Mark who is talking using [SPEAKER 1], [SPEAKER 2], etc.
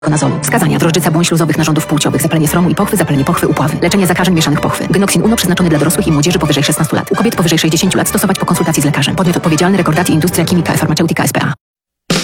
[SPEAKER 1] Konazolu. Wskazania: drożdżyca błąd śluzowych narządów płciowych, zapalenie sromu i pochwy, zapalenie pochwy, upławy. Leczenie zakażeń mieszanych pochwy. Genoxin Uno przeznaczony dla dorosłych i młodzieży powyżej 16 lat. U kobiet powyżej 60 lat stosować po konsultacji z lekarzem. Podmiot odpowiedzialny: Rekordacji Industria Chimica e Farmaceutica S.p.A.